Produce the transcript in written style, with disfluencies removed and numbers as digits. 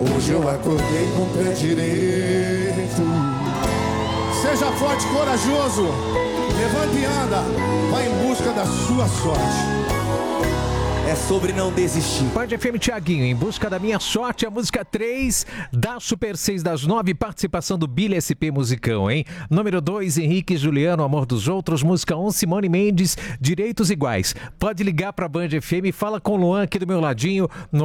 Hoje eu acordei com o pé direito. Seja forte e corajoso. Levante e anda. Vai em busca da sua sorte. É sobre não desistir. Band FM Thiaguinho, Em Busca da Minha Sorte, a música 3 da Super 6 das 9, participação do Billy SP Musicão, hein? Número 2, Henrique e Juliano, Amor dos Outros, música 1, Simone Mendes, Direitos Iguais. Pode ligar pra Band FM, fala com o Luan aqui do meu ladinho, no